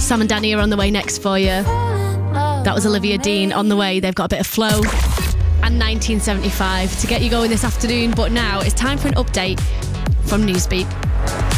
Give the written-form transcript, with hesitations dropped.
Sam and Danny are on the way next for you. That was Olivia Dean on the way. They've got a bit of flow. And 1975 to get you going this afternoon. But now it's time for an update from Newsbeat.